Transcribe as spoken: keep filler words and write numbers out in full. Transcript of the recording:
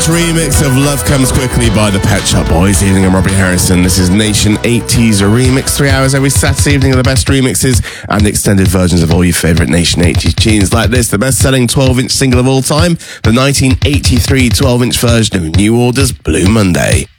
Remix of Love Comes Quickly by the Pet Shop Boys. Evening, I'm Robbie Harrison. This is Nation eighties Remix. Three hours every Saturday evening of the best remixes and extended versions of all your favourite Nation eighties tunes like this. The best-selling twelve-inch single of all time, the nineteen eighty-three twelve-inch version of New Order's Blue Monday.